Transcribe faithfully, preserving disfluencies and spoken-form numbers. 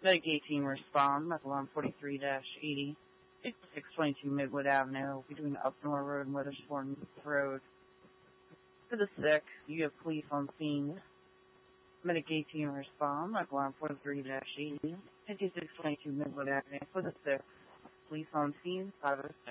Medicaid team respond, Medical Alarm forty-three eighty, six twenty-two Midwood Avenue, between Upnor Road and Weatherspoon Road. For the sick, you have police on scene. Medicaid team respond, Medical Alarm forty-three eighty, six twenty-two Midwood Avenue. For the sick, police on scene, five oh six.